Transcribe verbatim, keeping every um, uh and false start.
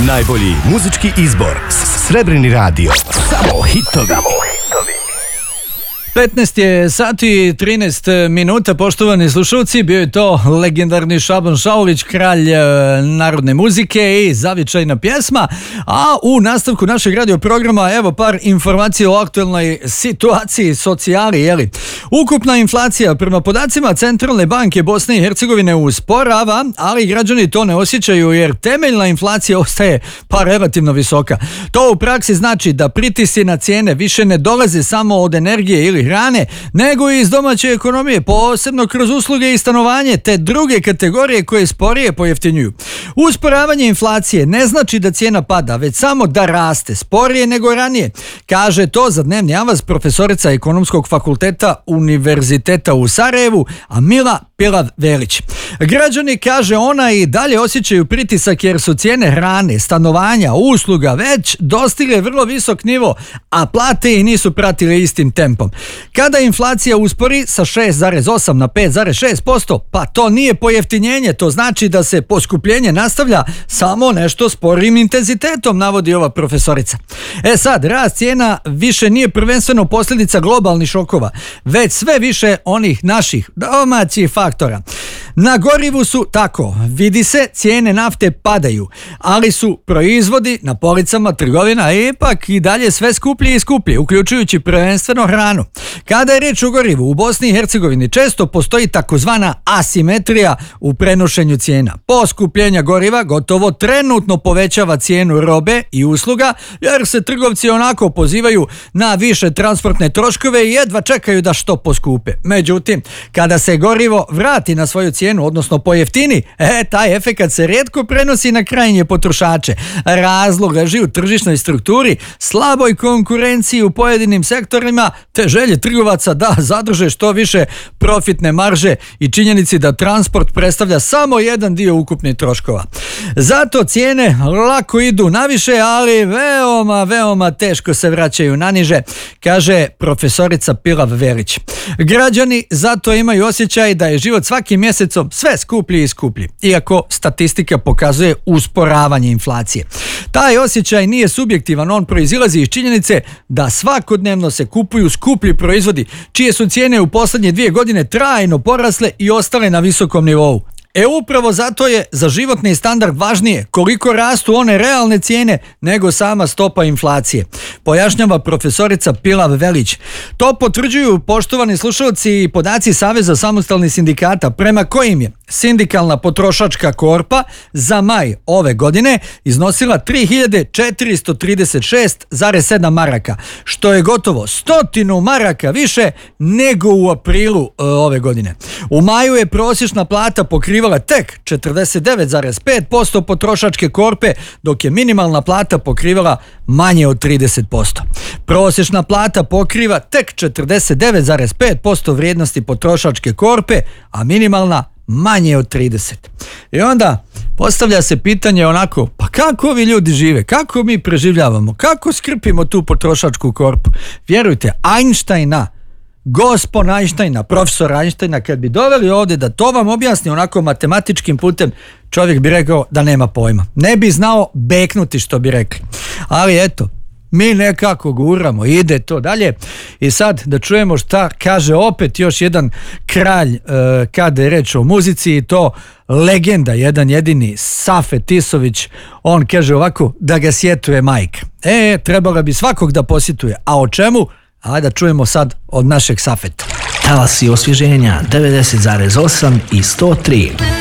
Najbolji muzički izbor. Srebrni radio. Samo hitovi. Samo hitovi. petnaest je sati trinaest minuta, poštovani slušalci, bio je to legendarni Šaban Šaulić, kralj e, narodne muzike i zavičajna pjesma, a u nastavku našeg radio programa evo par informacija o aktualnoj situaciji, socijali, jeli. Ukupna inflacija prema podacima Centralne banke Bosne i Hercegovine usporava, ali građani to ne osjećaju jer temeljna inflacija ostaje pa relativno visoka. To u praksi znači da pritisci na cijene više ne dolaze samo od energije ili hrane, nego i iz domaće ekonomije, posebno kroz usluge i stanovanje, te druge kategorije koje sporije pojeftinjuju. Usporavanje inflacije ne znači da cijena pada, već samo da raste, sporije nego ranije, kaže to za Dnevni avaz profesorica Ekonomskog fakulteta Univerziteta u Sarajevu, Amila Pilav-Velić. Građani, kaže ona, i dalje osjećaju pritisak jer su cijene hrane, stanovanja, usluga već dostigle vrlo visok nivo, a plate i nisu pratile istim tempom. Kada inflacija uspori sa šest zarez osam na pet zarez šest posto, pa to nije pojeftinjenje, to znači da se poskupljenje nastavlja samo nešto sporim intenzitetom, navodi ova profesorica. E sad, rast cijena više nije prvenstveno posljedica globalnih šokova, već sve više onih naših domaćih faktora. Na gorivu su, tako, vidi se, cijene nafte padaju, ali su proizvodi na policama trgovina ipak i dalje sve skuplji i skuplji, uključujući prvenstveno hranu. Kada je riječ o gorivu, u Bosni i Hercegovini često postoji takozvana asimetrija u prenošenju cijena. Poskupljenja goriva gotovo trenutno povećava cijenu robe i usluga, jer se trgovci onako pozivaju na više transportne troškove i jedva čekaju da što poskupe. Međutim, kada se gorivo vrati na svoju cijenu, odnosno pojeftini, e, taj efekat se rijetko prenosi na krajnje potrošače. Razlog leži u tržišnoj strukturi, slaboj konkurenciji u pojedinim sektorima, te želje trgovaca da zadrže što više profitne marže i činjenici da transport predstavlja samo jedan dio ukupnih troškova. Zato cijene lako idu naviše, ali veoma, veoma teško se vraćaju naniže, kaže profesorica Pilav-Velić. Građani zato imaju osjećaj da je život svakim mjesecom sve skuplji i skuplji, iako statistika pokazuje usporavanje inflacije. Taj osjećaj nije subjektivan, on proizilazi iz činjenice da svakodnevno se kupuju skuplji proizvodi, čije su cijene u posljednje dvije godine trajno porasle i ostale na visokom nivou. E upravo zato je za životni standard važnije koliko rastu one realne cijene nego sama stopa inflacije, pojašnjava profesorica Pilav-Velić. To potvrđuju, poštovani slušalci, i podaci Saveza samostalnih sindikata, prema kojim je sindikalna potrošačka korpa za maj ove godine iznosila tri hiljade četiristo trideset šest zarez sedam maraka, što je gotovo stotinu maraka više nego u aprilu e, ove godine. U maju je prosječna plata pokrivala tek četrdeset devet zarez pet posto potrošačke korpe, dok je minimalna plata pokrivala manje od trideset posto. Prosječna plata pokriva tek četrdeset devet zarez pet posto vrijednosti potrošačke korpe, a minimalna manje od trideset. I onda postavlja se pitanje onako, pa kako ovi ljudi žive, kako mi preživljavamo, kako skrpimo tu potrošačku korpu? Vjerujte, Einsteina, Gospon Einsteina, profesor Einsteina, kad bi doveli ovdje da to vam objasni onako matematičkim putem, čovjek bi rekao da nema pojma. Ne bi znao beknuti, što bi rekli. Ali eto, mi nekako guramo, ide to dalje. I sad da čujemo šta kaže opet još jedan kralj e, kada je reč o muzici, i to legenda, jedan jedini Safet Tisović. On kaže ovako, da ga sjetuje majka. E, trebala bi svakog da posjetuje. A o čemu? A da čujemo sad od našeg Safeta. Talasi osvježenja devedeset zarez osam i sto tri.